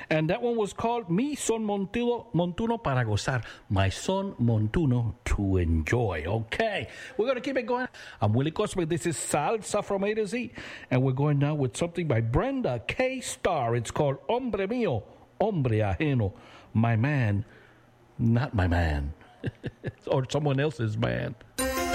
And that one was called Mi Son Montuno para Gozar. My son Montuno to enjoy. Okay, we're going to keep it going. I'm Willie Cosme. This is Salsa from A to Z. And we're going now with something by Brenda K. Starr. It's called Hombre Mío, Hombre Ajeno. My man, not my man. Or someone else's man.